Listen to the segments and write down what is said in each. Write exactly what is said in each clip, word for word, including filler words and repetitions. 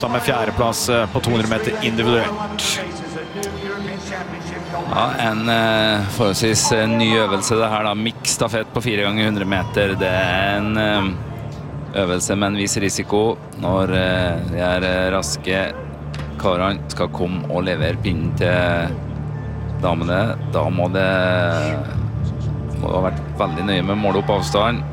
med fjerdeplass på to hundre meter individuelt. Ja, en eh, forholdsvis ny øvelse det her da. Mix stafett på fire ganger hundre meter. Det er en eh, øvelse med en viss risiko når eh, de er raske karene skal komme og levere pinnen til damene. Da må det må det ha vært veldig nøye med mål opp avstand.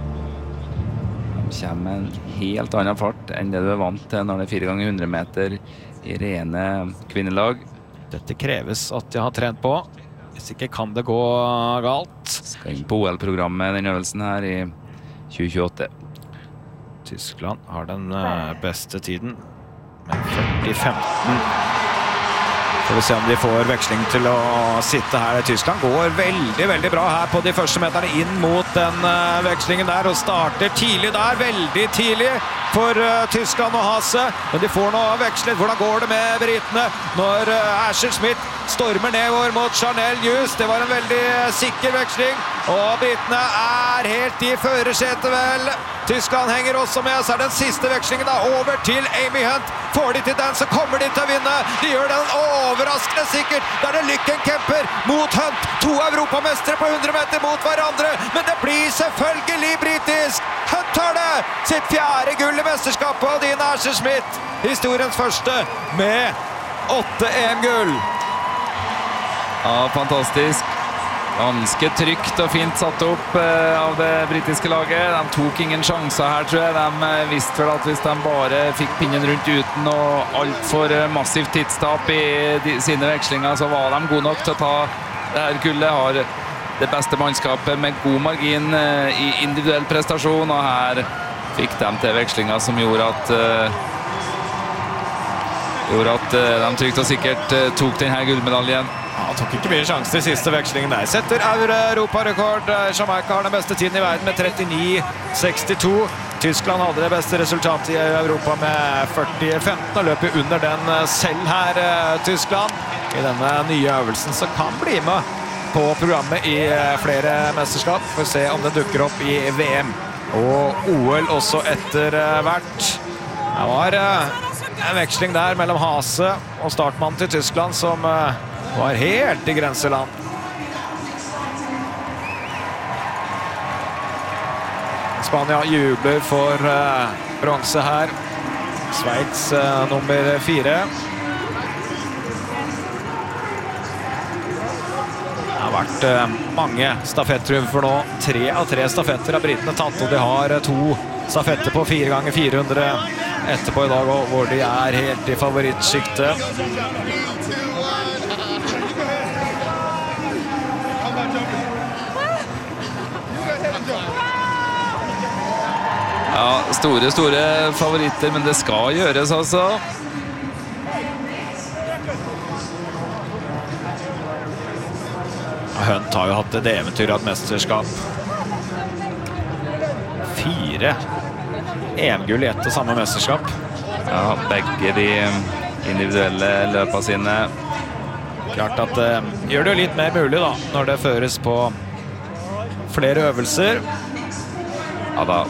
De kommer med en helt annen fart enn det du er vant til når det er fire ganger hundre meter i rene kvinnelag. Dette kreves at de har trent på. Hvis ikke kan det gå galt. Skal inn på O L-programmet den øvelsen her i tjue tjueåtte. Tyskland har den beste tiden med førti femten. Får vi se om de får veksling til å sitte her. Tyskland går veldig, veldig bra her på de første meterne inn mot den uh, vekslingen der, og starter tidlig der, veldig tidlig for uh, Tyskland og Hase. Men de får nå vekslet. Hvordan går det med britene når uh, Asher Smith stormer nedover mot Chanel Hughes? Det var en veldig uh, sikker veksling, og britene er helt i førersetet vel. Tyskland henger også med, så er den siste vekslingen da over til Amy Hunt. Får de til den, så kommer de til å vinne. De gjør den overraskende sikkert. Da er det Lykken Kemper mot Hunt. To europamestere på hundre meter mot hverandre. Men det blir selvfølgelig britisk. Hunt tar det! Sitt fjerde gull i mesterskapet, og Dina Asher Smith. Historiens første med åtte E M-gull. Ja, fantastisk. Ganske trygt og fint satt opp eh, av det britiske laget. De tok ingen sjanser her, tror jeg. De eh, visste vel at hvis de bare fikk pinnen rundt uten og alt for eh, massivt tidstap i de, sine vekslinger, så var de gode nok til å ta det her gullet. Har det beste mannskapet med god margin eh, i individuell prestasjon, og her fikk de til vekslinger som gjorde at eh, gjorde at eh, de trygt og sikkert eh, tok denne gullmedaljen. Han tok ikke mye sjanse til siste vekslingen der. Setter Europa-rekord. Jamaica har den beste tiden i verden med trettini sekstito. Tyskland hadde det beste resultatet i Europa med førti femten og løper under den selv her, Tyskland. I denne nye øvelsen så kan bli med på programmet i flere mesterskap. Får se om det dukker opp i V M og O L også etter hvert. Det var en veksling der mellom Hase og startmannen til Tyskland som var helt i grenseland. Spania jubler for uh, bronse her. Sveits uh, nummer fire. Det har vært uh, mange stafettriumfer nå. Tre av tre stafetter har britene tatt, og de har uh, to stafetter på fire ganger fire hundre etterpå i dag, hvor de er helt i favorittskiktet. Ja, store, store favoritter, men det skal gjøres altså. Hunt har jo hatt et eventyr av et mesterskap. Fire E M-gull i ett og samme mesterskap. Ja, begge de individuelle løpene sine. Klart at det uh, gjør det jo litt mer mulig da, når det føres på flere øvelser. Ja da.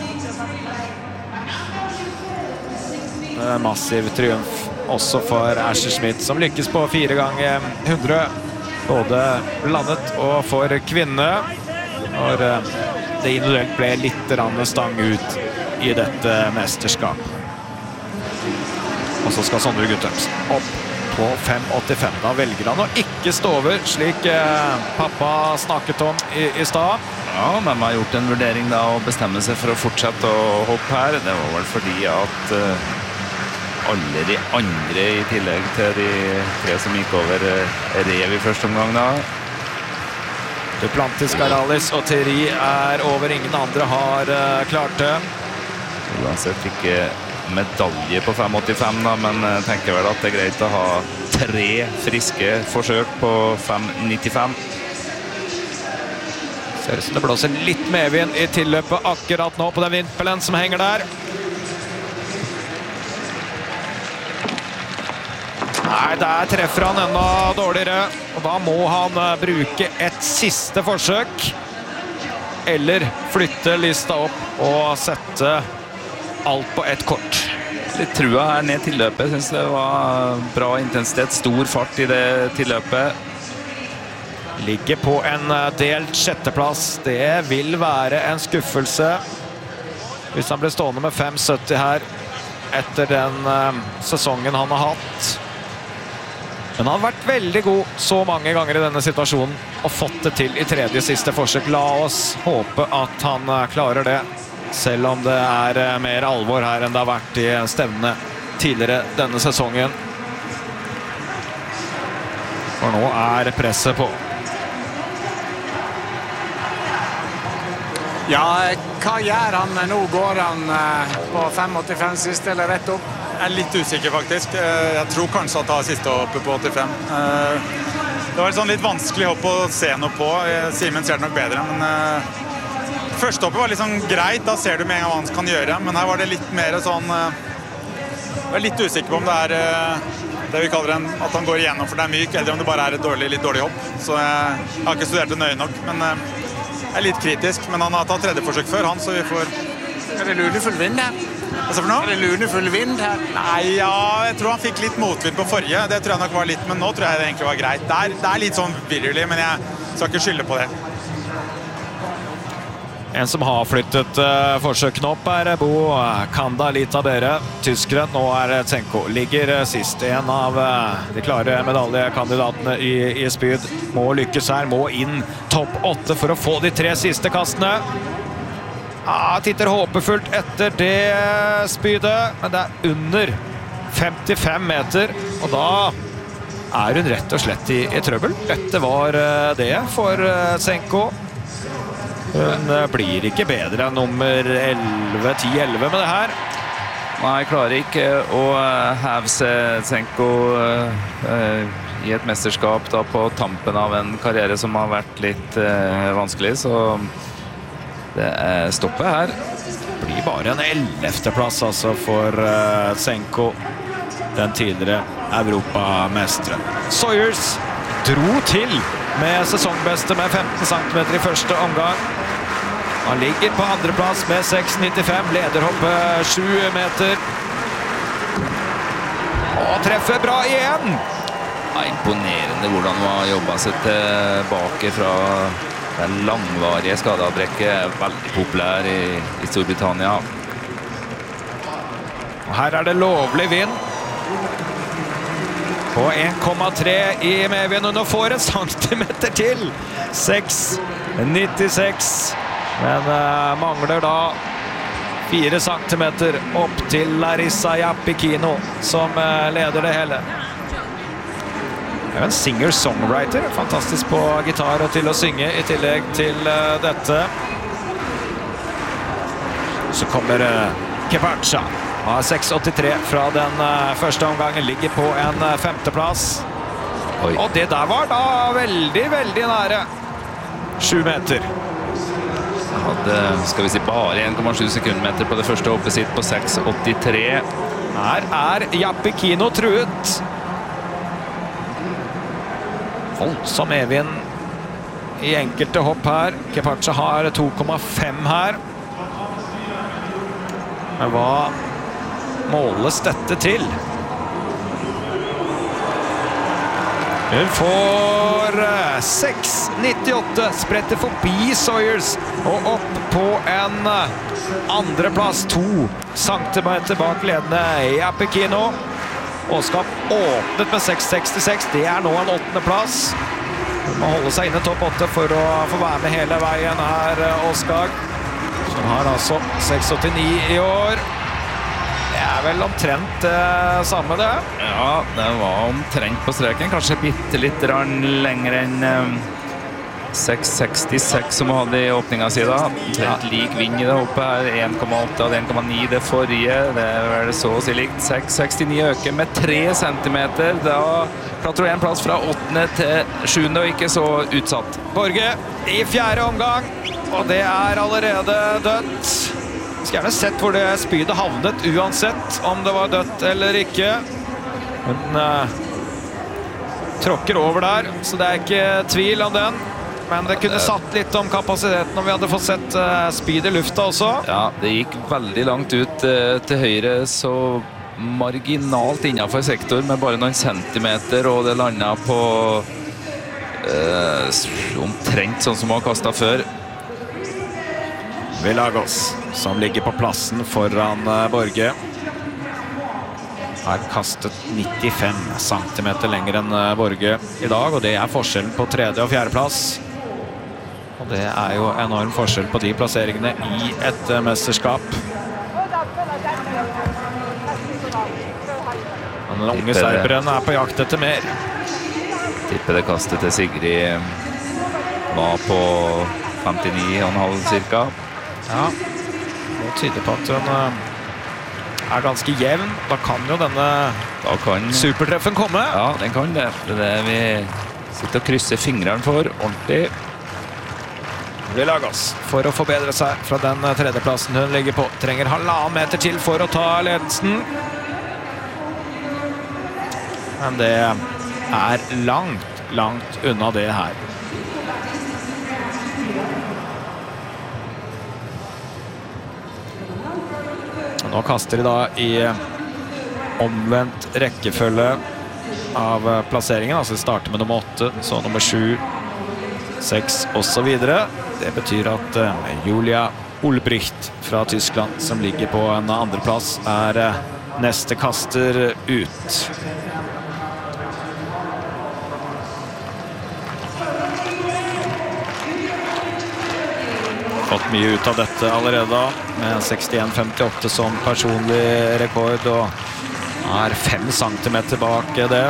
Massiv triumf også for Asher Smith, som lykkes på fire ganger hundre. Både landet og for kvinne. Når det individuelt ble litt stang ut i dette mesterskap. Og så skal Sondre Guttormsen opp på fem åttifem. Da velger han å ikke stå over, slik pappa snakket om i, i stad. Ja, men man har gjort en vurdering da og bestemme seg for å fortsette å hoppe her. Det var vel fordi at uh, alle de andre i tillegg til de tre som gikk over uh, rev i første omgang da. Duplantis, Garalis og Thierry er over. Ingen andre har uh, klart det. Uansett ikke medalje på fem åttifem da, men jeg tenker vel at det er greit å ha tre friske forsøk på fem nittifem. Ser ut som det blåser litt medvind i tilløpet akkurat nå på den vimpelen som henger der. Nei, der treffer han enda dårligere, og da må han bruke et siste forsøk. Eller flytte lista opp og sette alt på ett kort. litt trua her ned til løpet. Jeg synes det var bra intensitet, stor fart i det tilløpet. Ligger på en delt sjetteplass. Det vil være en skuffelse hvis han blir stående med fem sytti her etter den uh, sesongen han har hatt. Men han har vært veldig god så mange ganger i denne situasjonen og fått det til i tredje siste forsøk. La oss håpe at han uh, klarer det, selv om det er uh, mer alvor her enn det har vært i stevnene tidligere denne sesongen. For nå er presset på. Ja, hva gjør han? Nå går han på fem åttifem siste, eller rett opp? Jeg er litt usikker faktisk. Jeg tror kanskje at han har siste hoppet på åttifem. Det var et sånn litt vanskelig hopp å se noe på. Simen ser det nok bedre, men første hoppet var litt sånn greit. Da ser du med en gang hva han kan gjøre, men her var det litt mer sånn... Jeg er litt usikker på om det er det vi kaller en, at han går igjennom for det er myk, eller om det bare er et dårlig, litt dårlig hopp. Så jeg, jeg har ikke studert det nøye nok, men... Jeg er litt kritisk, men han har tatt tredje forsøk før han, så vi får... Er det lunefull vind her? Hva sa for noe? Er det lunefull vind her? Nei, ja, jeg tror han fikk litt motvind på forrige. Det tror jeg nok var litt, men nå tror jeg det egentlig var greit. Det er, det er litt sånn virrelig, men jeg skal ikke skylde på det. En som har flyttet uh, forsøkene opp er Bo Kandalita Bere. Tyskeren, nå er Tsenko. Ligger uh, sist. En av uh, de klare medaljekandidatene i, i spyd. Må lykkes her, må inn topp åtte for å få de tre siste kastene. Ah, titter håpefullt etter det spydet, men det er under femtifem meter, og da er hun rett og slett i, i trøbbel. Dette var uh, det for uh, Tsenko. Hun blir ikke bedre enn nummer elleve, ti elleve med det her. Nei, klarer ikke å heve seg Tsenko uh, i et mesterskap da, på tampen av en karriere som har vært litt uh, vanskelig, så det er stoppet her. Det blir bare en ellevte plass altså for uh, Tsenko, den tidligere europamesteren. Sawyers dro til med sesongbeste med femten centimeter i første omgang. Han ligger på andreplass med seks nittifem, lederhoppet sju meter. Og treffer bra igjen! Ja, imponerende hvordan han har jobbet seg tilbake fra den langvarige skadeavbrekket. Veldig populær i, i Storbritannia. Og her er det lovlig vind. På en komma tre i medvind, og nå får en centimeter til. seks nittiseks. Men uh, mangler da fire centimeter opp til Larissa Jappikino, som uh, leder det hele. Det er en singer-songwriter, fantastisk på gitar og til å synge i tillegg til uh, dette. Så kommer uh, Kepacha. Har seks åttitre fra den uh, første omgangen, ligger på en uh, femteplass. Oi. Og det der var da veldig, veldig nære. Sju meter. Hadde, skal vi si, bare en komma sju sekundmeter på det første hoppet sitt på seks åttitre. Her er Jappikino truet. Voldsom medvind i enkelte hopp her. Kepacha har to komma fem her. Men hva måles dette til? Hun får seks nittiåtte, spretter forbi Sawyers og opp på en andreplass, to centimeter bak ledende Jappikino. Åskap åpnet med seks sekstiseks, det er nå en åttende plass. Hun må holde seg inne topp åtte for å få være med hele veien her, Åskag. Som har altså seks åttini i år. Det er vel omtrent det samme det. Ja, det var omtrent på streken. Kanskje bitte litt lenger enn um, seks sekstiseks som hun hadde i åpningen sida. Omtrent lik vind i det hoppet her. en komma åtte og en komma ni det forrige. Det er vel så å si likt. seks sekstini øker med tre centimeter. Da klatrer en plass fra åttende til sjuende og ikke så utsatt. Borge i fjerde omgang, og det er allerede dødt. Jeg skulle gjerne sett hvor det spydet havnet uansett om det var dødt eller ikke. Hun uh, tråkker over der, så det er ikke tvil om den. Men det kunne satt litt om kapasiteten om vi hadde fått sett uh, spyd i lufta også. Ja, det gikk veldig langt ut uh, til høyre, så marginalt innenfor sektor med bare noen centimeter, og det landet på eh, omtrent sånn som han kastet før. Vilagos, som ligger på plassen foran Borge, har kastet nittifem centimeter lenger enn Borge i dag, og det er forskjellen på tredje- og fjerdeplass. Og det er jo enorm forskjell på de plasseringene i et mesterskap. Den unge serberen er på jakt etter mer. Tipper det kastet til Sigrid var på femtini komma fem cirka. Ja, det tyder på at hun er ganske jevn. Da kan jo denne da kan, supertreffen komme. Ja, den kan det. Det er det vi sitter og krysser fingrene for, ordentlig. Vilagos, for å forbedre seg fra den tredjeplassen hun ligger på, trenger halvannen meter til for å ta ledelsen. Men det er langt, langt unna det her. Nå kaster de da i omvendt rekkefølge av plasseringen. Altså de starter med nummer åtte, så nummer sju, seks og så videre. Det betyr at Julia Olbricht fra Tyskland, som ligger på en andreplass, er neste kaster ut. Fått mye ut av dette allerede, med sekstien femtiåtte som personlig rekord, og er fem centimeter bak det.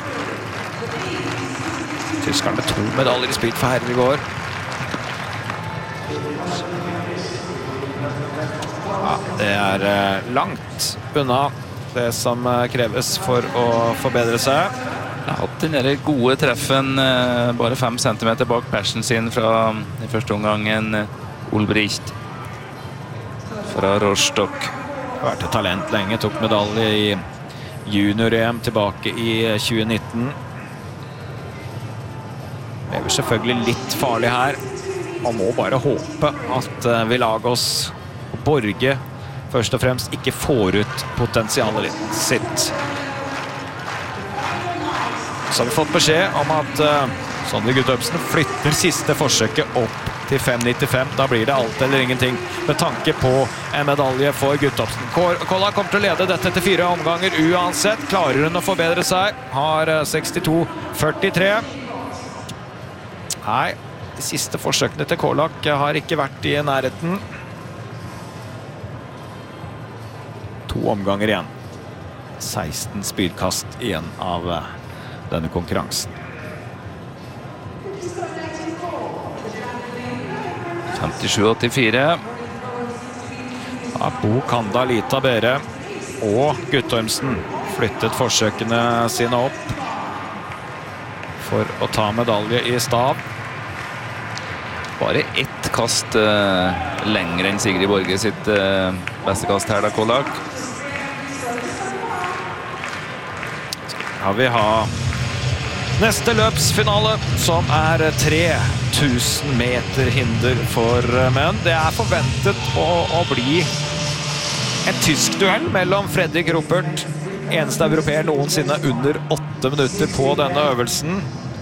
Tyskland med to medaljer i speed for herrer i går. Ja, det er langt unna det som kreves for å forbedre seg. Jeg har hatt den der gode treffen, bare fem centimeter bak persen sin fra i første omgangen. Olbricht fra Rostock. Vært et talent lenge, tok medalje i junior-E M tilbake i tjue nitten. Det er selvfølgelig litt farlig her. Man må bare håpe at Vilagos og Borge først og fremst ikke får ut potensialet sitt. Så har vi fått beskjed om at Sondre Guttormsen flytter siste forsøket opp til fem nittifem. Da blir det alt eller ingenting med tanke på en medalje for Guttormsen. Kolla kommer til å lede dette til fire omganger uansett. Klarer hun å forbedre seg? Har sekstito førtitre. Nei, de siste forsøkene til Kollak har ikke vært i nærheten. To omganger igjen. seksten spydkast igjen av denne konkurransen. femtisju åttifire. Ja, Bo Kanda, Lita Bere og Guttormsen flyttet forsøkene sine opp for å ta medalje i stav. Bare ett kast uh, lenger enn Sigrid Borge sitt uh, beste kast her da, Kollak. Ja, vi har neste løpsfinale, som er tre tusen meter hinder for menn. Det er forventet å, å bli en tysk duell mellom Fredrik Ruppert, eneste europeer noensinne under åtte minutter på denne øvelsen,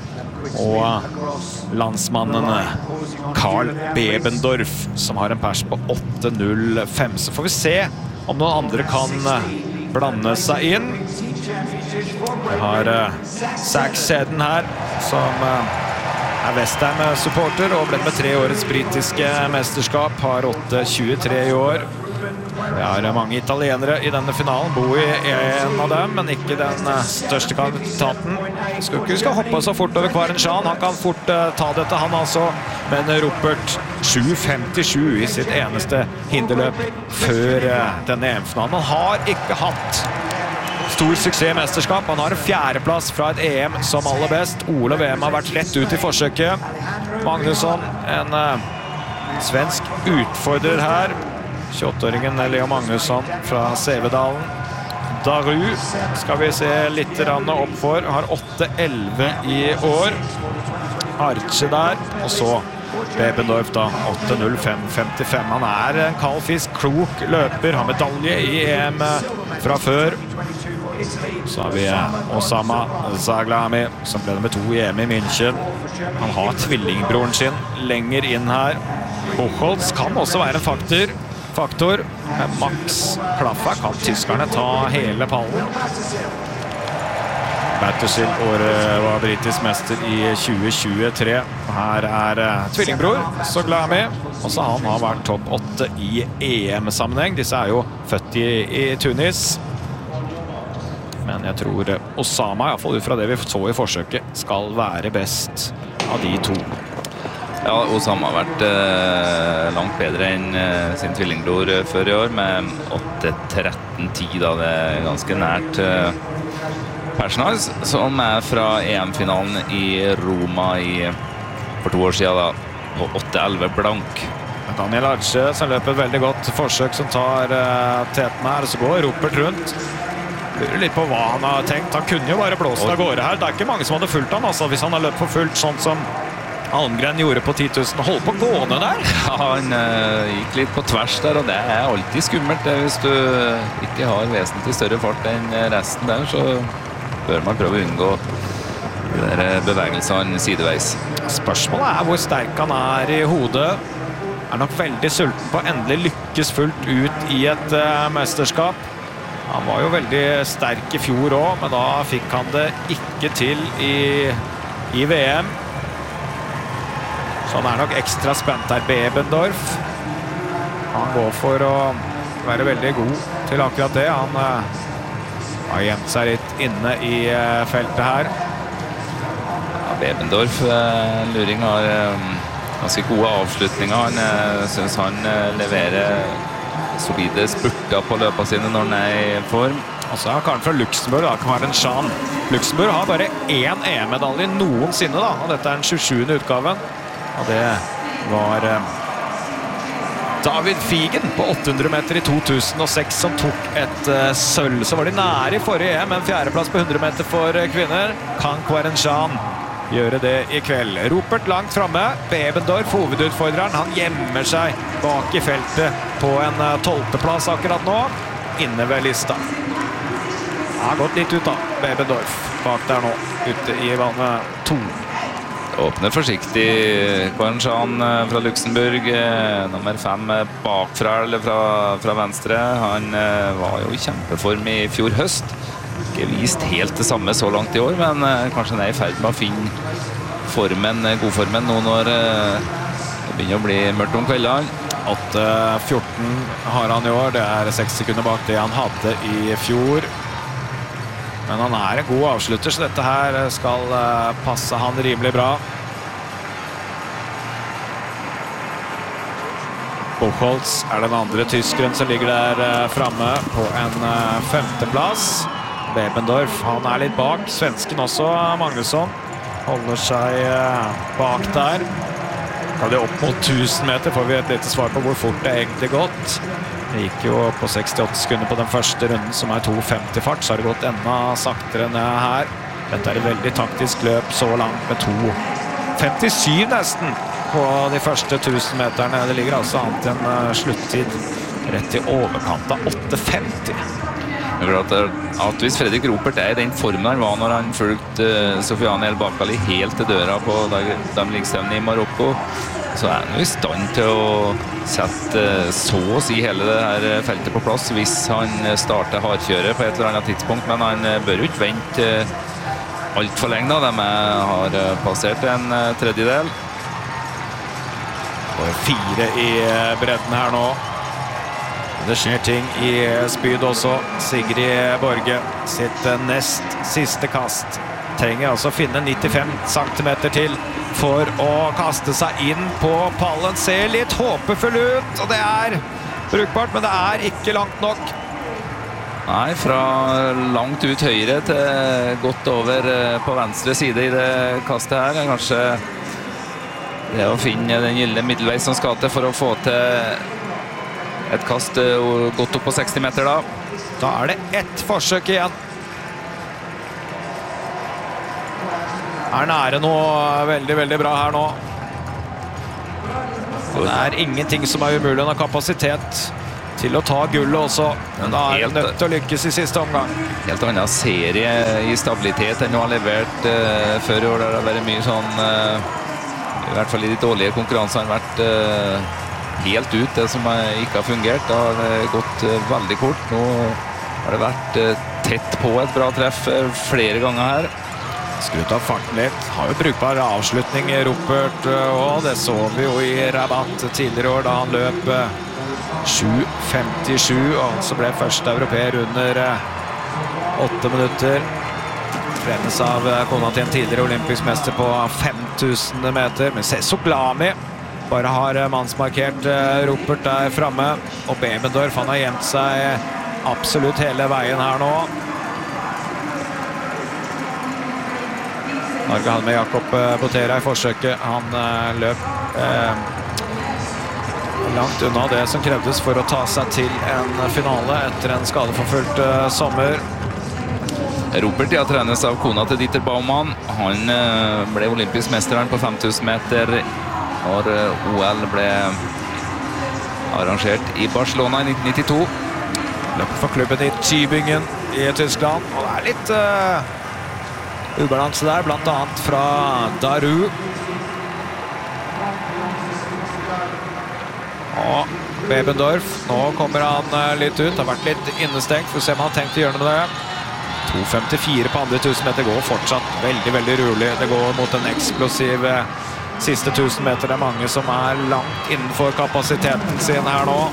og landsmannen Karl Bebendorf, som har en pers på åtte null fem. Så får vi se om noen andre kan blande seg inn. Vi har uh, Zach Seddon her, som uh, er Westham-supporter og ble med tre årets britiske mesterskap, har åtte tjuetre i år. Vi har mange italienere i denne finalen. Bowie er en av dem, men ikke den største kandidaten. Skal ikke skal hoppe så fort over Kvarentsjan. Han kan fort uh, ta dette, han altså. Men Ruppert sju femtisju i sitt eneste hinderløp før uh, denne E M-finalen. Han har ikke hatt stor suksess i mesterskap. Han har en fjerdeplass fra et E M som aller best. Ole V M har vært rett ut i forsøket. Magnusson, en uh, svensk utfordrer her. tjueåtte-åringen Leo Magnusson fra Sevedalen. Daru skal vi se litt opp for. Har åtte elleve i år. Arche der, og så Bebendorf da, åtte null fem femtifem. Han er en kald fisk klok løper, har medalje i E M fra før. Så har vi Osama Zaglami, som ble nummer to i E M i München. Han har tvillingbroren sin lenger inn her. Buchholz kan også være en faktor. Faktor. Med Max Klaffer kan tyskerne ta hele pallen. Battersil året var britisk mester i tjue tjuetre. Her er tvillingbror Zaglami. Også han har vært topp åtte i E M-sammenheng. Disse er jo født i, i Tunis. Men jeg tror Osama, i hvert fall ut fra det vi så i forsøket, skal være best av de to. Ja, Osama har vært eh, langt bedre enn eh, sin tvillingbror eh, før i år, med åtte tretten ti, da det er ganske nært eh, Persnaz, som er fra E M-finalen i Roma i, for to år siden, da, på åtte elleve blank. Daniel Arce, som løper et veldig godt forsøk, som tar uh, teten her, så går Rupert rundt. Lurer litt på hva han har tenkt. Han kunne jo bare blåst av gårde her. Det er ikke mange som hadde fulgt han, altså, hvis han har løpt for fullt, sånn som Almgren gjorde på ti tusen. Hold på gående der! Ja, han uh, gikk litt på tvers der, og det er alltid skummelt. Det, hvis du ikke har vesentlig større fart enn resten der, så bør man prøve å unngå de bevegelsene sideveis. Spørsmålet er hvor sterk han er i hodet. Er nok veldig sulten på å endelig lykkes fullt ut i et uh, mesterskap. Han var jo veldig sterk i fjor også, men da fikk han det ikke til i, i V M. Så han er nok ekstra spent her. Bebendorf. Han går for å være veldig god til akkurat det. Han uh, har gjemt seg litt inne i uh, feltet her. Ja, Bebendorf, uh, luring, har uh, ganske gode avslutninger. Han uh, synes han uh, leverer solide spurter på løpene sine når han er i form. Og så har karen fra Luxembourg, da, Karen Schan. Luxembourg har bare én E M-medalje noensinne, da, og dette er den tjuesjuende utgaven. Og det var uh, David Figen på åtte hundre meter i to tusen og seks som tok et uh, sølv. Så var de nære i forrige E M, en fjerdeplass på hundre meter for uh, kvinner. Kan Karen Schan gjøre det i kveld? Rupert langt fremme. Bebendorf, hovedutfordreren, han gjemmer seg bak i feltet på en uh, tolvteplass akkurat nå. Inne ved lista. Han har gått litt ut da, Bebendorf, bak der nå, ute i vannet to. Åpner forsiktig Karen Schan fra Luxembourg, nummer fem bakfra eller fra, fra venstre. Han var jo i kjempeform i fjor høst. Ikke vist helt det samme så langt i år, men kanskje han er i ferd med å finne formen, godformen nå når det begynner å bli mørkt om kveldene. åtte fjorten har han i år, det er seks sekunder bak det han hadde i fjor. Men han er en god avslutter, så dette her skal passe han rimelig bra. Buchholz er den andre tyskeren som ligger der fremme på en femteplass. Bebendorf, han er litt bak. Svensken også, Magnusson, holder seg bak der. Kan det opp mot tusen meter, får vi et lite svar på hvor fort det er egentlig gått. Det gikk jo på sekstiåtte sekunder på den første runden, som er to femti fart, så har det gått enda saktere enn her. Dette er et veldig taktisk løp så langt med to femtisju nesten på de første tusen meterne. Det ligger altså an til en sluttid rett i overkant av åtte femti. Jeg er glad at hvis Fredrik Rupert er i den formen han var når han fulgte Sofiane El Bakali helt til døra på dameligsstevnet i Marokko, så er han jo i stand til å sette så å si hele det her feltet på plass hvis han starter hardkjøret på et eller annet tidspunkt, men han bør jo ikke vente alt for lenge da. De har passert en tredjedel. Og fire i bredden her nå. Det skjer ting i spyd også. Sigrid Borge sitt nest siste kast. Trenger altså å finne nittifem centimeter til for å kaste seg inn på pallen. Ser litt håpefull ut, og det er brukbart, men det er ikke langt nok. Nei, fra langt ut høyre til godt over på venstre side i det kastet her. Kanskje det å finne den gylne middelvei som skal til for å få til et kast godt opp på seksti meter da. Da er det ett forsøk igjen. Er nære noe veldig, veldig bra her nå. Det er ingenting som er umulig. Han har kapasitet til å ta gullet også. Men da er Helt- han nødt til å lykkes i siste omgang. Helt annen serie i stabilitet enn hun har levert eh, før i år. Der det har vært mye sånn, eh, i hvert fall i de dårlige konkurranser, har vært eh, helt ut det som eh, ikke har fungert. Det har eh, gått eh, veldig kort. Nå har det vært eh, tett på et bra treff eh, flere ganger her. Skrutt av farten litt. Har jo brukbar avslutning i Rupert, og det så vi jo i Rabat tidligere år da han løp sju femtisju, og så ble første europeer under åtte minutter. Trenes av kona til en tidligere olympisk mester på fem tusen meter, men Sesso Glami bare har mannsmarkert Rupert der fremme, og Bebendorf han har gjemt seg absolutt hele veien her nå. Norge hadde med Jakob Botera i forsøket. Han eh, løp eh, langt unna det som krevdes for å ta seg til en finale etter en skadeforfulgt eh, sommer. Rupert ja, trenes av kona til Dieter Baumann. Han eh, ble olympisk mesteren på fem tusen meter når eh, O L ble arrangert i Barcelona i nitten nittito. Løper for klubben i Tübingen i Tyskland. Og det er litt uh, ubalanse der, blant annet fra Daru. Og Bebendorf, nå kommer han uh, litt ut. Har vært litt innestengt. Får se om han har tenkt å gjøre noe med det. to femtifire på andre tusen meter går fortsatt veldig, veldig rolig. Det går mot en eksplosiv uh, siste tusen meter. Det er mange som er langt innenfor kapasiteten sin her nå.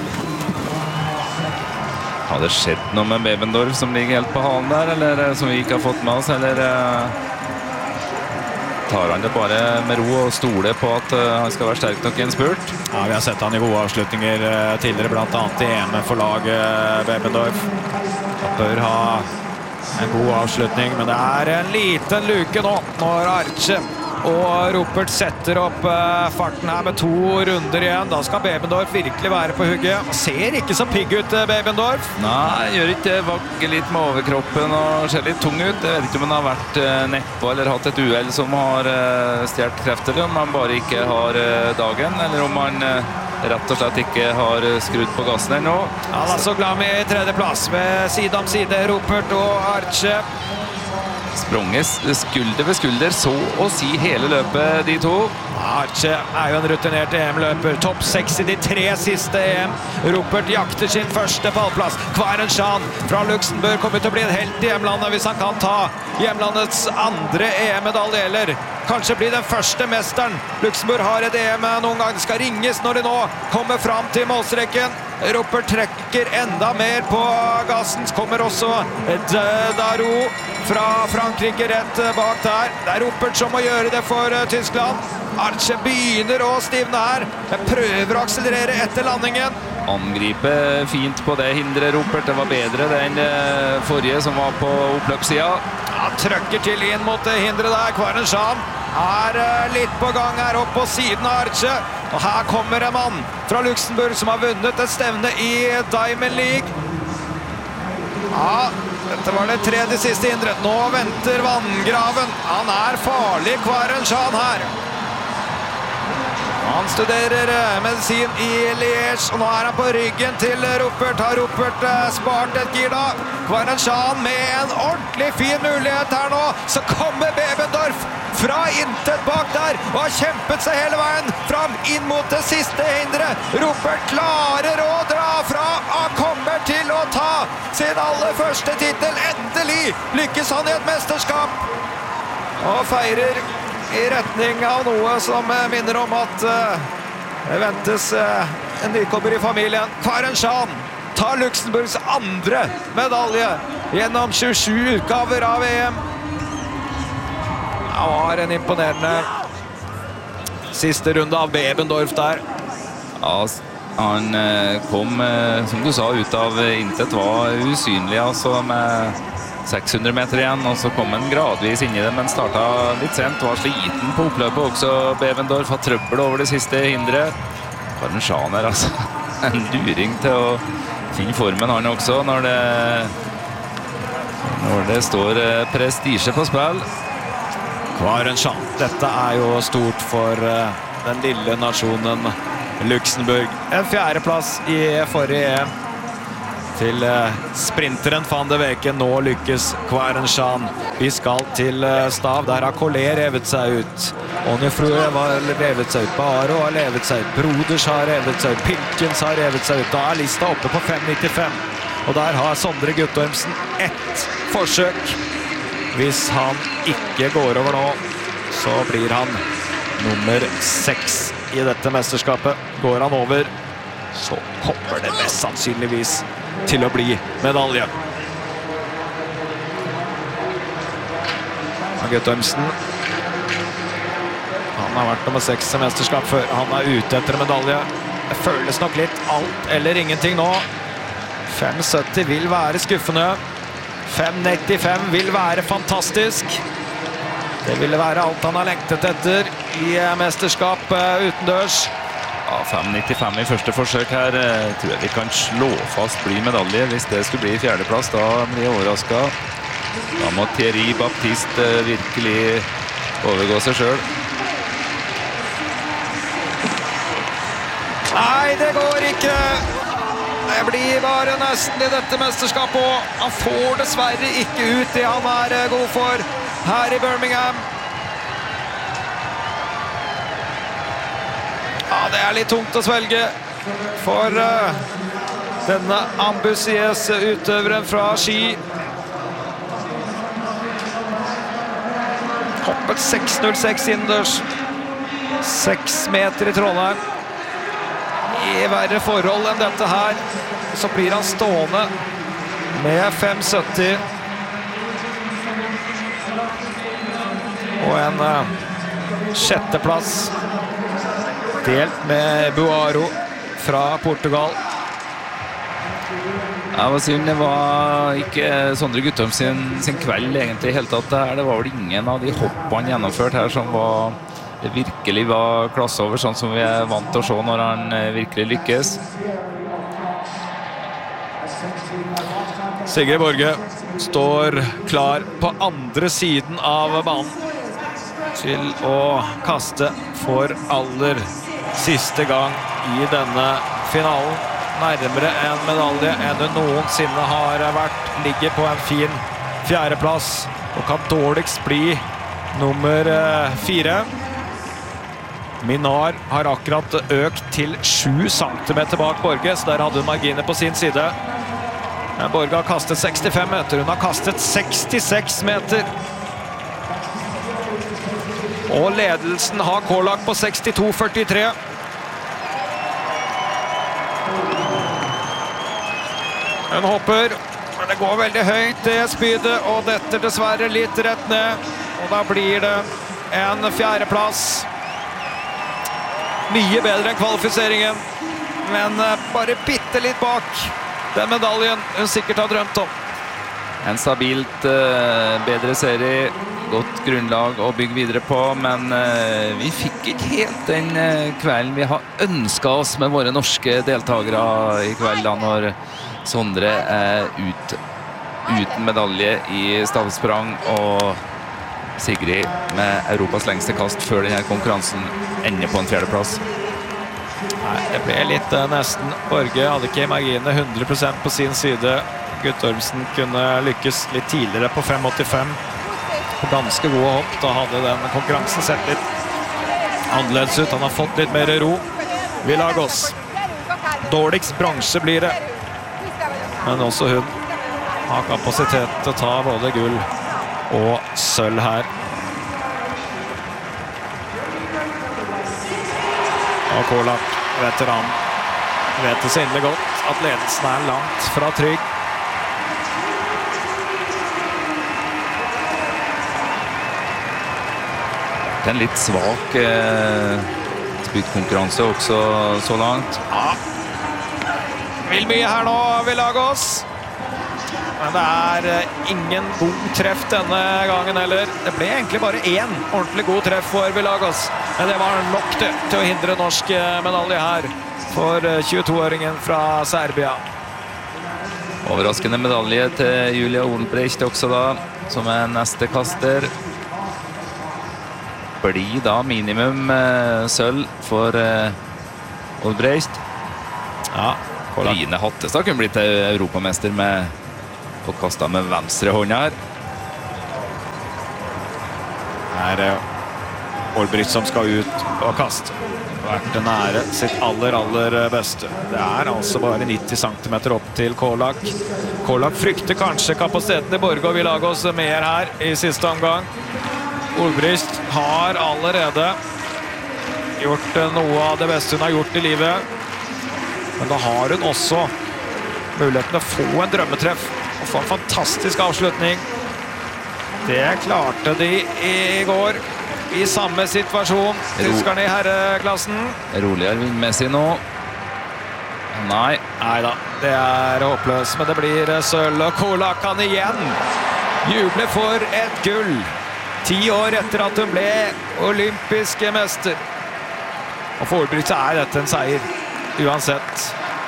Har det skjedd noe med Bebendorf som ligger helt på halen der, eller som vi ikke har fått med oss, eller uh, tar han det bare med ro og stoler på at uh, han skal være sterk nok i en spurt? Ja, vi har sett han i gode avslutninger uh, tidligere, blant annet i E M for laget uh, Bebendorf. Han bør ha en god avslutning, men det er en liten luke nå når Arce og Rupert setter opp uh, farten her med to runder igjen. Da skal Bebendorf virkelig være på hugget. Han ser ikke så pigg ut, uh, Bebendorf. Nei, gjør ikke det. Vagger litt med overkroppen og ser litt tung ut. Jeg vet ikke om han har vært uh, nedpå eller hatt et uhell som har uh, stjert krefter, eller om han bare ikke har uh, dagen, eller om han uh, rett og slett ikke har uh, skrudd på gassen ennå. Han er så glad med tredje plass ved side om side, Rupert og Arce. Sprunget skulder ved skulder, så å si hele løpet, de to. Arce er jo en rutinert E M-løper. Topp seks i de tre siste E M. Rupert jakter sin første pallplass. Kværen Schan fra Luxemburg kommer til å bli en helt i hjemlandet hvis han kan ta hjemlandets andre E M-medalje, eller kanskje bli den første mesteren. Luxemburg har et E M noen gang. Det skal ringes når de nå kommer fram til målstreken. Rupert trekker enda mer på gassen. Kommer også Daru fra Frankrike rett bak der. Det er Rupert som må gjøre det for Tyskland. Arce begynner å stivne her. Jeg prøver å akselerere etter landingen. Angriper fint på det hindret, Rupert. Det var bedre enn forrige som var på oppløpssiden. Han trøkker til inn mot det hindret der. Kværen Schan er litt på gang her opp på siden av Arce. Og her kommer en mann fra Luxemburg som har vunnet et stevne i Diamond League. Ja, dette var det tredje siste hindret. Nå venter vanngraven. Han er farlig, Kværen Schan her. Han studerer medisin i Liège, og nå er han på ryggen til Rupert. Har Rupert spart et gir da? Kværen Schan med en ordentlig fin mulighet her nå. Så kommer Bebendorf fra intet bak der, og har kjempet seg hele veien fram inn mot det siste hindret. Rupert klarer å dra fra. Han kommer til å ta sin aller første titel. Endelig lykkes han i et mesterskap. Og feirer i retning av noe som minner om at uh, det ventes uh, en nykommer i familien. Kværen Schan tar Luxemburgs andre medalje gjennom tjuesju utgaver av E M. Han var en imponerende siste runde av Bebendorf der. Ja, han uh, kom, uh, som du sa, ut av intet, var usynlig, altså med seks hundre meter igjen, og så kom han gradvis inn i det, men startet litt sent, var sliten på oppløpet også. Bebendorf har trøbbel over det siste hindret. Kværen Schan er altså en luring til å finne formen han også, når det, når det står prestisje på spill. Kværen Schan, dette er jo stort for den lille nasjonen Luxemburg. En fjerdeplass i forrige E M. til sprinteren Van de Veken. Nå lykkes Kvarenchan. Vi skal til stav. Der har Collet revet seg ut. Onifrue har revet seg ut. Baro har revet seg ut. Broders har revet seg ut. Pilkens har revet seg ut. Da er lista oppe på fem nittifem. Og der har Sondre Guttormsen ett forsøk. Hvis han ikke går over nå, så blir han nummer seks i dette mesterskapet. Går han over, så kommer det mest sannsynligvis til å bli medalje. Guttormsen, han har vært nummer seks i mesterskap før. Han er ute etter medalje. Det føles nok litt alt eller ingenting nå. fem sytti vil være skuffende. fem nittifem vil være fantastisk. Det ville være alt han har lengtet etter i mesterskap utendørs. Ja, fem nittifem i første forsøk her. Tror jeg vi kan slå fast bli medalje. Hvis det skulle bli fjerdeplass, da blir jeg overrasket. Da må Thierry Baptiste virkelig overgå seg selv. Nei, det går ikke. Det blir bare nesten i dette mesterskapet, og han får dessverre ikke ut det han er god for her i Birmingham. Ja, det er litt tungt å svelge for uh, denne ambisiøse utøveren fra Ski. Hoppet seks null seks innendørs. Seks meter i Trondheim. I verre forhold enn dette her, så blir han stående med fem sytti. Og en uh, sjetteplass delt med Buaro fra Portugal. Jeg var synd, det var ikke Sondre Guttorm sin, sin kveld egentlig helt tatt det her. Det var vel ingen av de hoppene gjennomført her som var, det virkelig var klasse over, sånn som vi er vant til å se når han virkelig lykkes. Sigrid Borge står klar på andre siden av banen til å kaste for aller siste gang i denne finalen. Nærmere en medalje enn det noensinne har vært. Ligger på en fin fjerdeplass og kan dårligst bli nummer fire. Minar har akkurat økt til sju centimeter bak Borge, så der hadde hun marginer på sin side. Men Borge har kastet sekstifem meter, hun har kastet sekstiseks meter. Og ledelsen har Kålak på sekstito førtitre. Hun hopper, men det går veldig høyt det spydet, og dette dessverre litt rett ned. Og da blir det en fjerdeplass. Mye bedre enn kvalifiseringen, men bare bitte litt bak den medaljen hun sikkert har drømt om. En stabilt uh, bedre serie, godt grunnlag å bygge videre på, men uh, vi fikk ikke helt den uh, kvelden vi har ønsket oss med våre norske deltagere i kveld, da, når Sondre er ut, uten medalje i stavsprang, og Sigrid med Europas lengste kast før denne konkurransen ender på en fjerdeplass. Nei, det ble litt uh, nesten. Borge hadde ikke marginene hundre prosent på sin side. Guttormsen kunne lykkes litt tidligere på fem åttifem. På ganske gode hopp. Da hadde den konkurransen sett litt annerledes ut. Han har fått litt mer ro. Villagos. Dårligst bransje blir det. Men også hun har kapasitet til å ta både gull og sølv her. Og Kålak, veteran, vet det så inderlig godt at ledelsen er langt fra trygg. Det er en litt svak eh, spytkonkurranse også så langt. Ja. Vil mye her nå, Villagos. Men det er eh, ingen god treff denne gangen heller. Det ble egentlig bare én ordentlig god treff for Villagos. Men det var nok det til å hindre norsk medalje her for tjueto-åringen fra Serbia. Overraskende medalje til Julia Olbrecht også da, som er neste kaster. Blir da minimum eh, sølv for eh, Olbrecht. Ja, Rine Hattestad kunne blitt europamester med å kaste med venstre hånd her. Her er Olbrich som skal ut og kaste. Vært nære sitt aller, aller beste. Det er altså bare nitti centimeter opp til Kolak. Kolak frykter kanskje kapasiteten i Borge og vil lage oss mer her i siste omgang. Olbrich har allerede gjort noe av det beste hun har gjort i livet. Men da har hun også muligheten å få en drømmetreff og få en fantastisk avslutning. Det klarte de i går i samme situasjon. Tyskerne i herreklassen. Roligere Messi nå. Nei. Neida, det er håpløst, men det blir sølv. Og Kolak kan igjen juble for et gull. Ti år etter at hun ble olympiske mester. Og for Olbrich er dette en seier, uansett.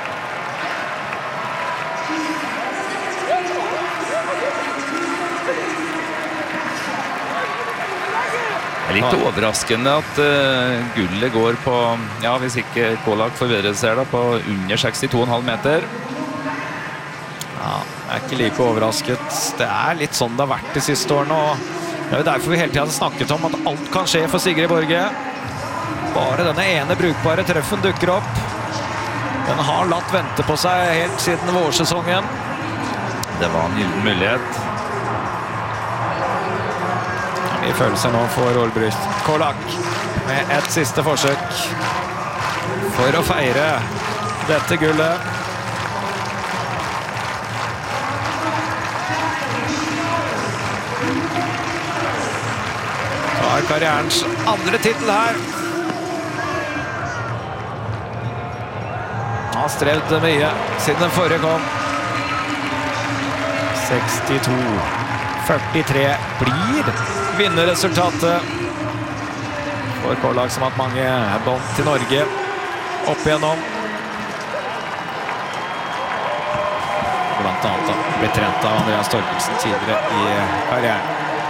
Det er litt overraskende at uh, gullet går på, ja, hvis ikke Kolak forbedrer seg da, på under sekstito komma fem meter. Ja, jeg er ikke like overrasket. Det er litt sånn det har vært de siste årene, og det er derfor vi hele tiden har snakket om at alt kan skje for Sigrid Borge. Bare denne ene brukbare treffen dukker opp. Den har latt vente på seg helt siden vårsesongen. Det var en gyllen mulighet. I følelser nå for Olbrich. Kolak med et siste forsøk for å feire dette gullet. Tar karrierens andre titel her. Han har strevd mye siden den forrige kom. sekstito førtitre blir vinnerresultatet for Kolak, som har hatt mange bånd til Norge opp igjennom. Blant annet da, ble trent av Andreas Torkelsen tidligere i karrieren.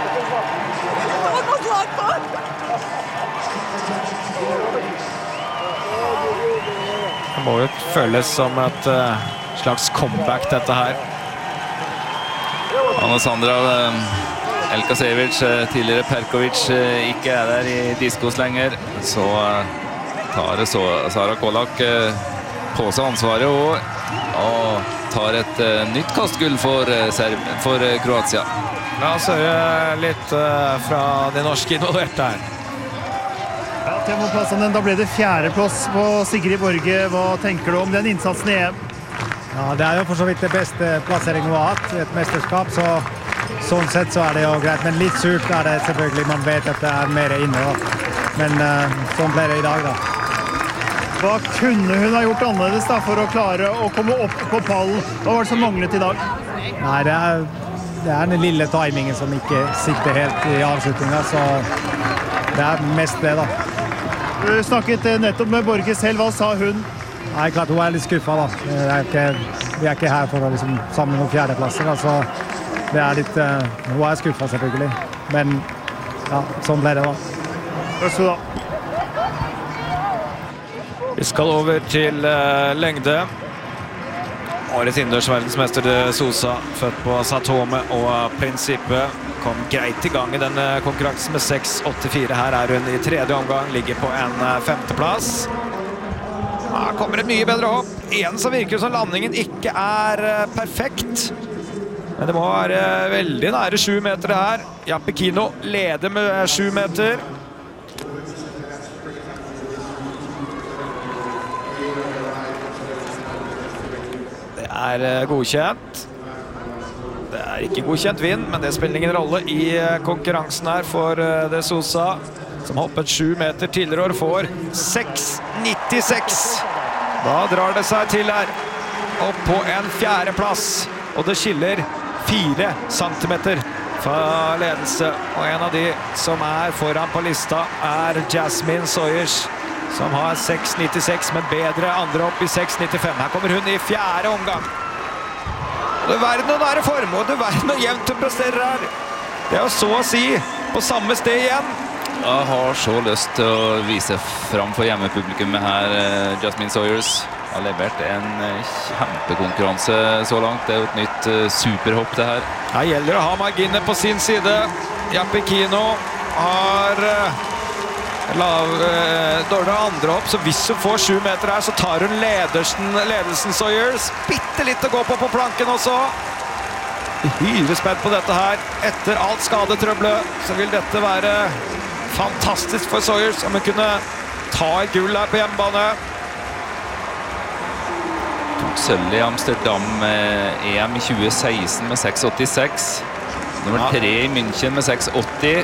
Det må jo føles som et uh, slags comeback dette her. Alessandra Elkasevic, tidligere Perkovic, ikke er der i diskos lenger, så tar Sara Kolak på seg ansvaret og, og tar et nytt kastgull for, for Kroatia. La oss høre litt fra de norske involverte her. Ja, Timo, da ble det fjerdeplass på Sigrid Borge. Hva tenker du om den innsatsen i E M? Ja, det er jo for så vidt det beste plasseringen vi har hatt i et mesterskap, så sånn sett så er det jo greit, men litt surt er det selvfølgelig. Man vet at det er mer inne, da. Men uh, sånn ble det i dag, da. Hva kunne hun ha gjort annerledes da, for å klare å komme opp på pallen? Hva var det som manglet i dag? Nei, det er, det er den lille timingen som ikke sitter helt i avslutningen, så det er mest det, da. Du snakket nettopp med Borge selv. Hva sa hun? Nei, klart hun er litt skuffet, da. Det er ikke, vi er ikke her for å liksom, samle noen fjerdeplasser, altså. Det er litt, uh, hun er skuffet selvfølgelig, men ja, sånn ble det da. Takk skal du ha. Vi skal over til uh, lengde. Årets innendørsverdensmester Sosa, født på Satome og Prinsippet, kom greit i gang i denne konkurransen med seks åttifire. Her er hun i tredje omgang, ligger på en uh, femteplass. Her kommer et mye bedre hopp. En som virker som landingen ikke er uh, perfekt. Men det må være veldig nære sju meter her. Jappe Kino leder med sju meter. Det er godkjent. Det er ikke godkjent vinn, men det spiller ingen rolle i konkurransen her for De Sosa, som hoppet sju meter tidligere og får seks nittiseks. Da drar det seg til her. Opp på en fjerdeplass. Og det skiller fire centimeter fra ledelse. Og en av de som er foran på lista er Jasmine Sawyers, som har seks nittiseks, men bedre andre opp i seks nittifem. Her kommer hun i fjerde omgang. Og du verden å være form, og du verden å jevnt hun presterer her. Det er jo så å si på samme sted igjen. Jeg har så lyst til å vise fram for hjemmepublikummet her, Jasmine Sawyers. har levert en kjempekonkurranse så langt. Det er jo et nytt uh, superhopp det her. Her gjelder å ha marginene på sin side. Japikino har uh, lav, uh, dårligere andre hopp, så hvis hun får sju meter her, så tar hun ledelsen, ledelsen Sawyers. Bitte litt å gå på på planken også. Hyre spent på dette her. Etter alt skadetrøbbelet, så vil dette være fantastisk for Sawyers, om hun kunne ta et gull her på hjemmebane. Tok sølv i Amsterdam E M i tjue seksten med seks åttiseks. Nummer ja. tre i München med seks åtti.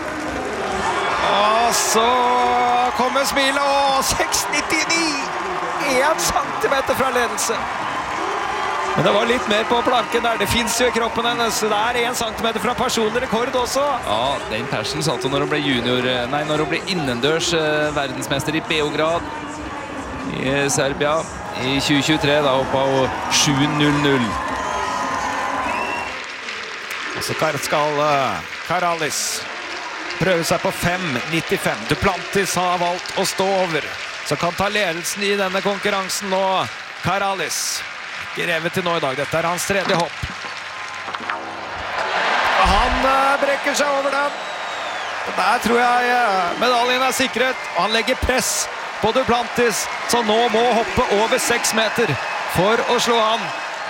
Og så kommer smilet, og seks nittini! En centimeter fra ledelse. Men det var litt mer på planken der. Det finnes jo i kroppen hennes. Det er en centimeter fra personlig rekord også. Ja, den persen satt hun når hun ble junior, nei, når hun ble innendørs eh, verdensmester i Beograd i Serbia i tjue tjuetre. Da hoppet hun sju null null. Og så skal uh, Karalis prøve seg på fem nittifem. Duplantis har valgt å stå over, så kan ta ledelsen i denne konkurransen nå. Karalis revet til nå i dag. Dette er hans tredje hopp. Han uh, brekker seg over den. Der tror jeg uh, medaljen er sikret. Og han legger press på Duplantis, som nå må hoppe over seks meter for å slå han.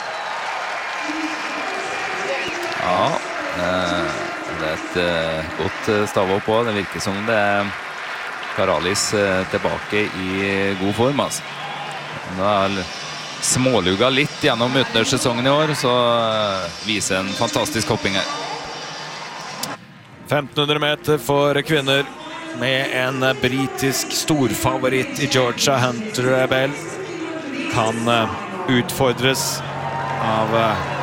Ja, uh, det er et uh, godt stavhopp på. Det virker som det er Karalis uh, tilbake i god form, altså. Nå er småluga litt gjennom utendørssesongen i år, så viser en fantastisk hopping her. femten hundre meter for kvinner med en britisk storfavoritt i Georgia, Hunter Bell. Kan utfordres av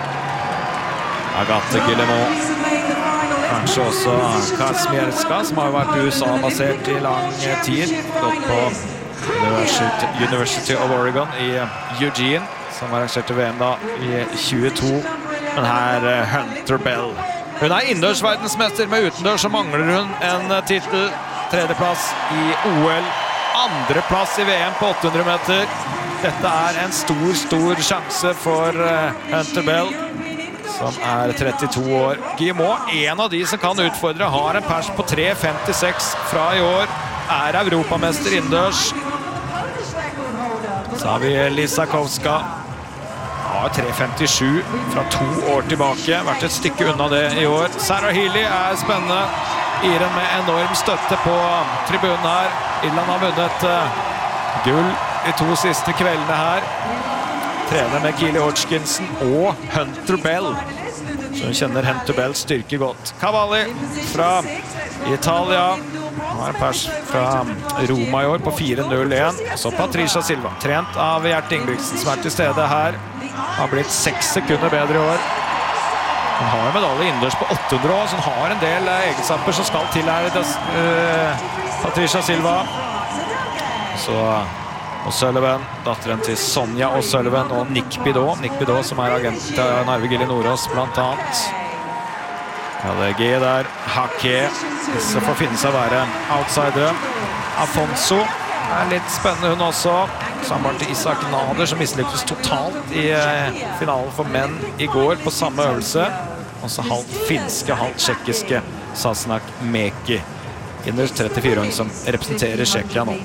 Agathe Guillemot. Kanskje også Kazmierska, som har vært U S A-basert i lang tid. Gått på University, University of Oregon i Eugene, som arrangerte V M da i tjueto. Men her Hunter Bell. Hun er innendørsverdensmester, med utendørs så mangler hun en titel. Tredjeplass i O L, andreplass i V M på åtte hundre meter. Dette er en stor, stor sjanse for Hunter Bell, som er trettito år. Guillemot, en av de som kan utfordre, har en pers på tre femtiseks fra i år. Er europamester innendørs. Så har vi Lisakowska. Har tre femtisju fra to år tilbake. Vært et stykke unna det i år. Sarah Healy er spennende. Iren med enorm støtte på tribunen her. Irland har vunnet uh, gull i to siste kveldene her. Trener med Keely Hodgkinson og Hunter Bell. Så hun kjenner Hunter Bells styrke godt. Cavalli fra Italia. Har en pers fra Roma i år på fire null en. Så Patricia Silva, trent av Gjert Ingebrigtsen, som er til stede her. Har blitt seks sekunder bedre i år. Hun har en medalje innendørs på åtte hundre år, så hun har en del egenskaper som skal til her. Uh, Patricia Silva. Så O'Sullivan, datteren til Sonja O'Sullivan, og Nick Bidot. Nick Bidot, som er agent av Narve Gilly Nordås, blant annet. Ja, det er G der. Hake. Disse får finne seg å være outsider. Afonso er litt spennende hun også. Sammen til Isak Nader, som mislyktes totalt i eh, finalen for menn i går på samme øvelse. Også halvt finske, halvt tjekkiske Sasnak Meki. Inners trettifire år som representerer Tsjekkia nå.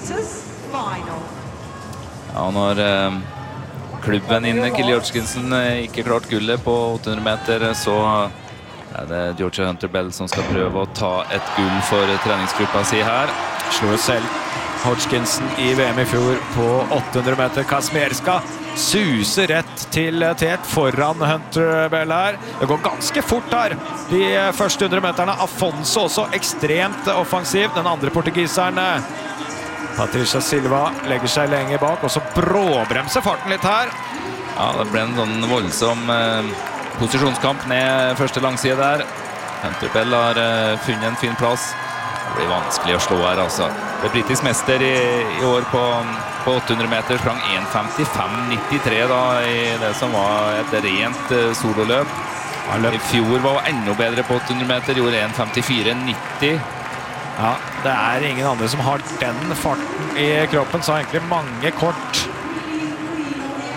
Ja, når eh, klubben inne, Keely Hodgkinson, ikke klart gullet på åtte hundre meter, så er det Georgia Hunter Bell som skal prøve å ta et gull for treningsgruppa si her. Slår selv Hodgkinson i V M i fjor på åtte hundre meter. Kazmierska suser rett til tet foran Hunter Bell her. Det går ganske fort her. De første hundre meterne. Afonso også ekstremt offensiv. Den andre portugiseren, Patricia Silva, legger seg lenge bak, og så bråbremser farten litt her. Ja, det ble en sånn voldsom eh, posisjonskamp ned første langside der. Hunter Bell har eh, funnet en fin plass. Det blir vanskelig å slå her, altså. Det er britisk mester i, i år på, på åtte hundre meter, sprang en femtifem nittitre da, i det som var et rent uh, sololøp. I fjor var hun enda bedre på åtte hundre meter, gjorde en femtifire nitti. Ja, det er ingen andre som har den farten i kroppen, så har egentlig mange kort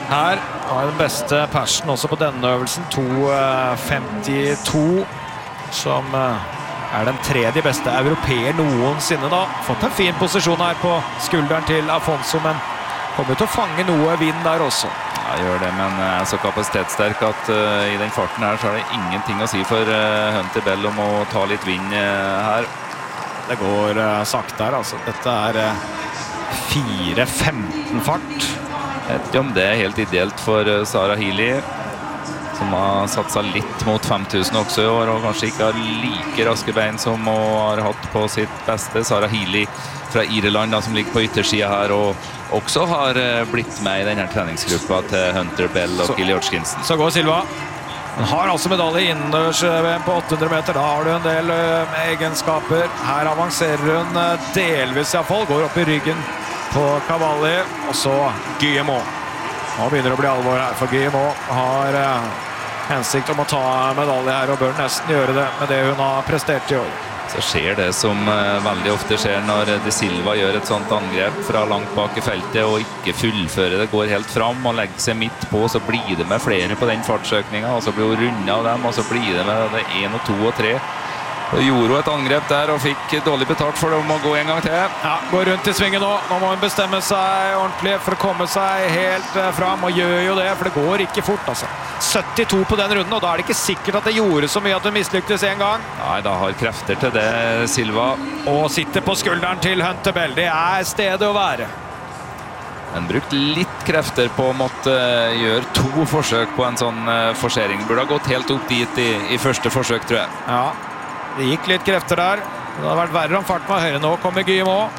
her. Har den beste persen også på denne øvelsen. to femtito, som er den tredje beste europeer noensinne da. Fått en fin posisjon her på skulderen til Afonso, men kommer til å fange noe vind der også. Ja, gjør det, men er så kapasitetssterk at uh, i den farten her så er det ingenting å si for uh, Hunter Bell om å ta litt vind uh, her. Det går uh, sakte her, altså. Dette er uh, fire femten fart. Jeg vet ikke om det er helt ideelt for uh, Sarah Healy, som har satset litt mot fem tusen også i år, og kanskje ikke har like raske bein som hun har hatt på sitt beste. Sarah Healy fra Irland, da, som ligger på yttersida her, og også har blitt med i denne treningsgruppa til Hunter Bell og Gilly Hodgkinson. Så går Silva. Han har altså medalje innendørs på åtte hundre meter. Da har du en del egenskaper. Her avanserer hun delvis i hvert fall. Går opp i ryggen på Cavalli. Og så Guillemot. Nå begynner det å bli alvor her, for Guillemot har hensikt om å ta medalje her, og bør nesten gjøre det med det hun har prestert i år. Så skjer det som veldig ofte skjer når De Silva gjør et sånt angrep fra langt bak i feltet og ikke fullfører det, går helt fram og legger seg midt på, så blir det med flere på den fartsøkningen, og så blir hun rundet av dem, og så blir det med det en og to og tre. Og gjorde hun et angrep der og fikk dårlig betalt for det om å gå en gang til. Ja, går rundt i svingen nå. Nå må hun bestemme seg ordentlig for å komme seg helt fram, og gjør jo det, for det går ikke fort, altså. syttito på den runden, og da er det ikke sikkert at det gjorde så mye at hun mislyktes en gang. Nei, da har krefter til det, Silva. Og sitter på skulderen til Hunter Bell. Det er stedet å være. Men brukt litt krefter på å måtte gjøre to forsøk på en sånn forsering. Burde ha gått helt opp dit i, i første forsøk, tror jeg. Ja. Det gikk litt krefter der. Det hadde vært verre om farten var høyere. Nå kommer Guillemot.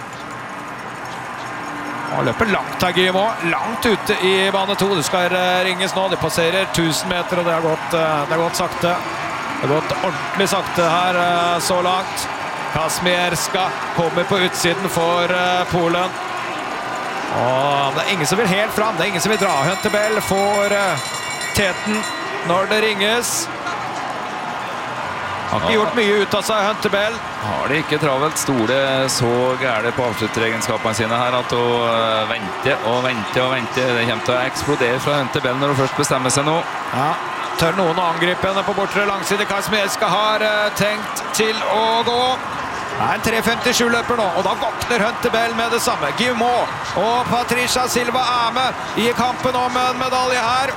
Han løper langt her, Guillemot. Langt ute i bane to. Det skal ringes nå. De passerer tusen meter, og det har gått, det har gått sakte. Det har gått ordentlig sakte her så langt. Kazmierska kommer på utsiden for Polen. Og det er ingen som vil helt fram. Det er ingen som vil dra. Hunter Bell får teten når det ringes. Har ikke gjort mye ut av seg, Hunter Bell. Har det ikke travelt. Stole så gærlig på avslutteregenskapene sine her at hun venter og venter og venter. Det kommer til å eksplodere fra Hunter Bell når hun først bestemmer seg nå. Ja, tør noen å angripe henne på bortre langside. Kazmierska har tenkt til å gå. Det er en tre femtisju løper nå, og da våkner Hunter Bell med det samme. Guillemot og Patricia Silva er med i kampen om en medalje her.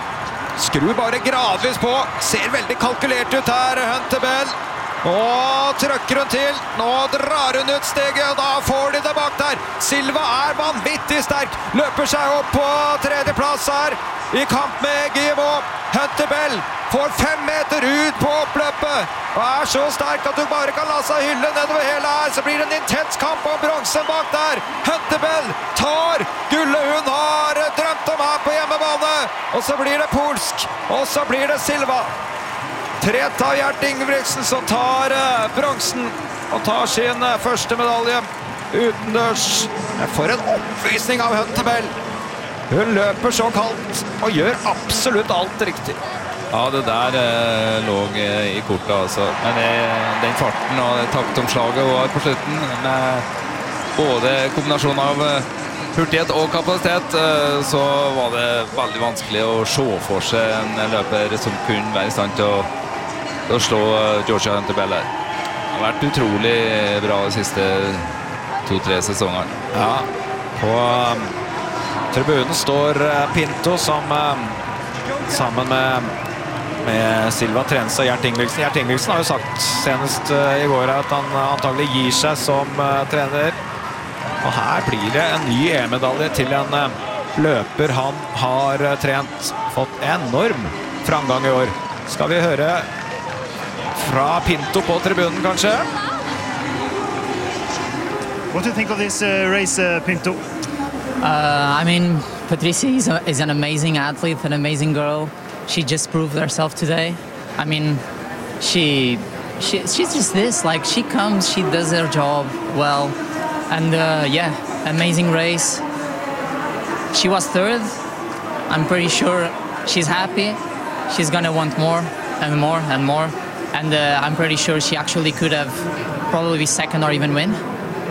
Skru bare gradvis på. Ser veldig kalkulert ut her, Hunter Bell. Og trykker hun til. Nå drar hun ut steget, og da får de det bak der. Silva er vanvittig sterk. Løper seg opp på tredje plass her. I kamp med Guillemot. Hunter Bell får fem meter ut på oppløpet. Og er så sterk at du bare kan la seg hylle nedover hele her. Så blir det en intens kamp om bronsen bak der. Hunter Bell tar gullet hun har drømt om her på hjemmebane. Og så blir det polsk. Og så blir det Silva. Trent av Gjert Ingebrigtsen som tar bronsen og tar sin første medalje utendørs. For en oppvisning av Hunter Bell. Hun løper så kaldt og gjør absolutt alt riktig. Ja, det der eh, lå eh, i kortet, altså. Men det, den farten og det taktomslaget hun har på slutten, med både kombinasjon av eh, hurtighet og kapasitet, eh, så var det veldig vanskelig å se for seg en løper som kunne være i stand til å, til å slå eh, Georgia Hunter Bell her. Det har vært utrolig bra de siste to-tre sesongene. Ja, på um, tribunen står uh, Pinto som um, sammen med med Silva trenes av Gjert Ingebrigtsen. Gjert Ingebrigtsen har jo sagt senest uh, i går at han uh, antagelig gir seg som uh, trener. Og her blir det en ny E M-medalje til en uh, løper han har uh, trent. Fått enorm framgang i år. Skal vi høre fra Pinto på tribunen, kanskje? What do you think of this uh, race, uh, Pinto? Uh, I mean, Patricia is, a, is an amazing athlete, an amazing girl. She just proved herself today. I mean, she, she she's just this. Like, she comes, she does her job well. And uh, yeah, amazing race. She was third. I'm pretty sure she's happy. She's gonna want more and more and more. And uh, I'm pretty sure she actually could have probably be second or even win.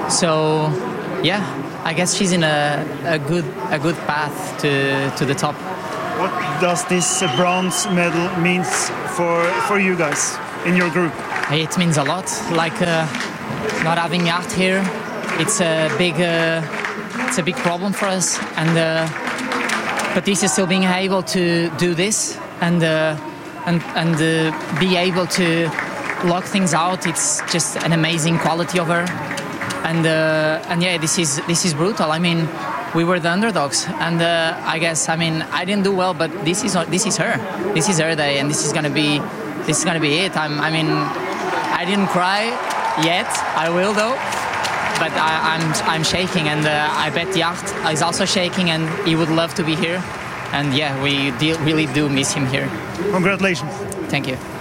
So yeah, I guess she's in a, a good a good path to to the top. What does this bronze medal means for for you guys in your group? It means a lot. Like uh, not having yacht here, it's a big, uh, it's a big problem for us. And uh, Patricia still being able to do this and uh, and and uh, be able to lock things out. It's just an amazing quality of her. And uh, and yeah, this is this is brutal. I mean, we were the underdogs, and uh, I guess I mean I didn't do well, but this is this is her. This is her day, and this is gonna be this is gonna be it. I'm, I mean, I didn't cry yet. I will though, but I, I'm I'm shaking, and uh, I bet Yacht is also shaking, and he would love to be here. And yeah, we de- really do miss him here. Congratulations. Thank you.